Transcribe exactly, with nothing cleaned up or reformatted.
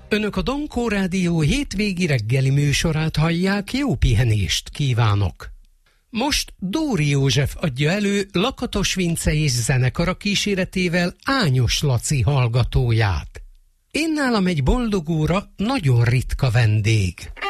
Önök a Donkó Rádió hétvégi reggeli műsorát hallják, jó pihenést kívánok! Most Dóri József adja elő Lakatos Vince és zenekara kíséretével Ányos Laci hallgatóját. Én nálam egy boldog óra nagyon ritka vendég.